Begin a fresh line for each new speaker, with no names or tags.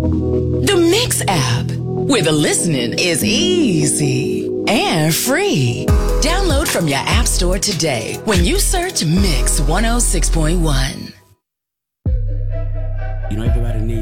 The Mix app, where the listening is easy and free. Download from your app store today when you search Mix 106.1.
You know, everybody needs